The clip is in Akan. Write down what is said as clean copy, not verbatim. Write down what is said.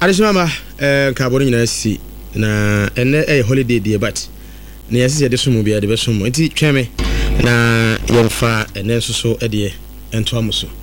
Adishama carbon in si na a holiday dear but near the sumu be at the best sumu. It's cheme na yonfa and then so a dear and Thomaso.